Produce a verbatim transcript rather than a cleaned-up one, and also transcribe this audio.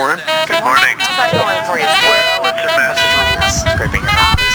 morning. Good morning. How's that going for you? Well, it's a mess. Good for your mom.